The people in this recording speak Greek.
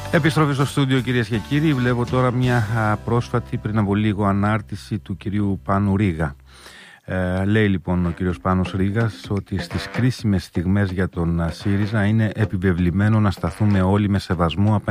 Επιστροφή στο στούντιο, κυρίες και κύριοι. Βλέπω τώρα μια πρόσφατη, πριν από λίγο, ανάρτηση του κυρίου Πάνου Ρήγα. Λέει λοιπόν ο κύριος Πάνος Ρήγας ότι στις κρίσιμες στιγμές για τον ΣΥΡΙΖΑ είναι επιβεβλημένο να σταθούμε όλοι με σεβασμό